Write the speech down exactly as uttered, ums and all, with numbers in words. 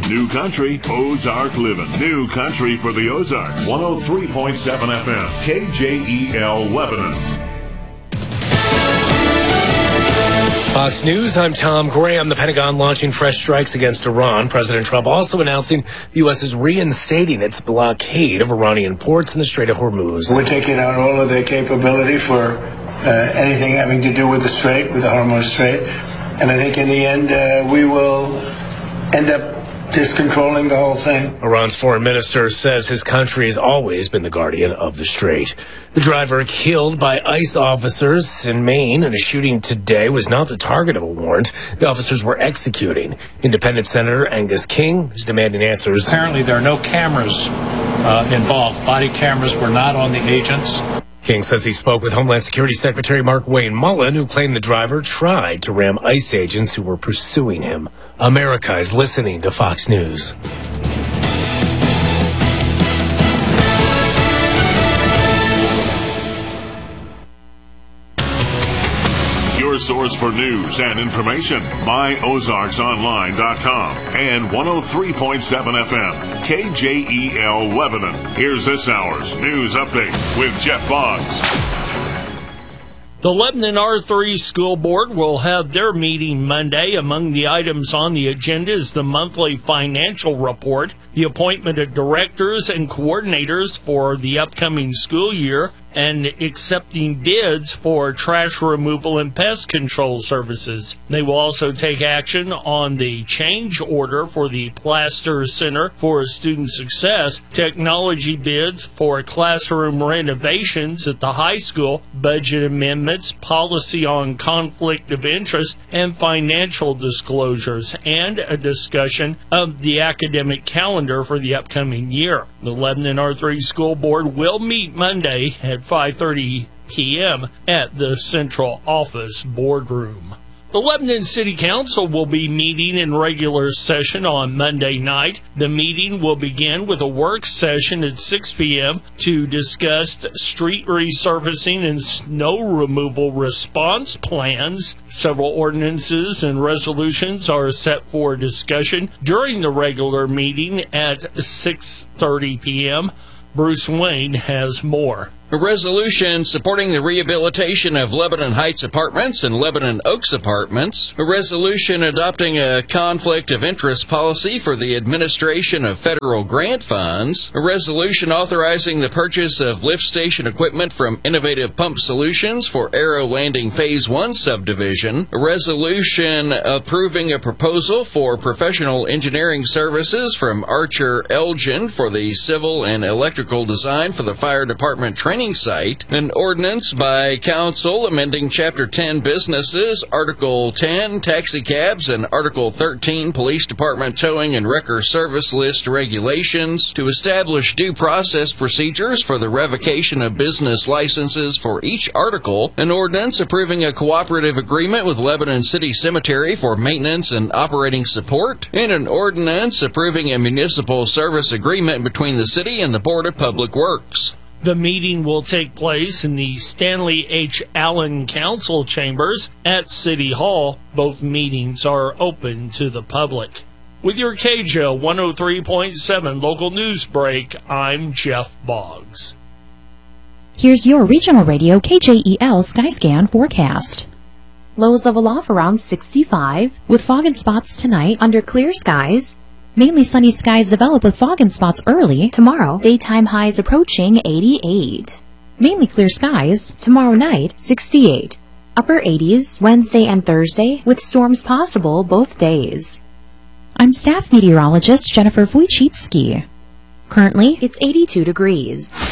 New Country, Ozark Living. New Country for the Ozarks. one oh three point seven F M, K J E L Lebanon. Fox News, I'm Tom Graham. The Pentagon launching fresh strikes against Iran. President Trump also announcing the U S is reinstating its blockade of Iranian ports in the Strait of Hormuz. We're taking out all of their capability for uh, anything having to do with the Strait, with the Hormuz Strait. And I think in the end, uh, we will end up just controlling the whole thing. Iran's foreign minister says his country has always been the guardian of the strait. The driver killed by ICE officers in Maine in a shooting today was not the target of a warrant the officers were executing. Independent Senator Angus King is demanding answers. Apparently there are no cameras uh, involved. Body cameras were not on the agents. King says he spoke with Homeland Security Secretary Mark Wayne Mullen, who claimed the driver tried to ram ICE agents who were pursuing him. America is listening to Fox News. Your source for news and information, my ozarks online dot com and one oh three point seven F M, K J E L Lebanon. Here's this hour's news update with Jeff Boggs. The Lebanon R three School Board will have their meeting Monday. Among the items on the agenda is the monthly financial report, the appointment of directors and coordinators for the upcoming school year, and accepting bids for trash removal and pest control services. They will also take action on the change order for the Plaster Center for Student Success, technology bids for classroom renovations at the high school, budget amendments, policy on conflict of interest, and financial disclosures, and a discussion of the academic calendar for the upcoming year. The Lebanon R three School Board will meet Monday at five thirty p.m. at the Central Office Boardroom. The Lebanon City Council will be meeting in regular session on Monday night. The meeting will begin with a work session at six p.m. to discuss street resurfacing and snow removal response plans. Several ordinances and resolutions are set for discussion during the regular meeting at six thirty p.m. Bruce Wayne has more. A resolution supporting the rehabilitation of Lebanon Heights Apartments and Lebanon Oaks Apartments. A resolution adopting a conflict of interest policy for the administration of federal grant funds. A resolution authorizing the purchase of lift station equipment from Innovative Pump Solutions for Arrow Landing Phase one subdivision. A resolution approving a proposal for professional engineering services from Archer Elgin for the civil and electrical design for the fire department training site. An ordinance by council amending Chapter ten businesses, Article ten taxi cabs, and Article thirteen police department towing and wrecker service list regulations to establish due process procedures for the revocation of business licenses for each article. An ordinance approving a cooperative agreement with Lebanon City Cemetery for maintenance and operating support. And an ordinance approving a municipal service agreement between the city and the Board of Public Works. The meeting will take place in the Stanley H. Allen Council Chambers at City Hall. Both meetings are open to the public. With your K J O one oh three point seven local news break, I'm Jeff Boggs. Here's your regional radio K J E L Skyscan forecast. Lows level off around sixty-five, with fog and spots tonight under clear skies. Mainly sunny skies develop with fog and spots early. Tomorrow, daytime highs approaching eighty-eight. Mainly clear skies. Tomorrow night, sixty-eight. Upper eighties Wednesday and Thursday, with storms possible both days. I'm staff meteorologist Jennifer Wojcicki. Currently, it's eighty-two degrees.